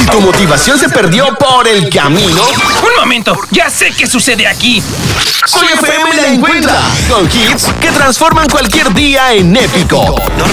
tu motivación se perdió por el camino, Un momento, ya sé qué sucede aquí. Soy FM la encuentra con hits que transforman cualquier día en épico.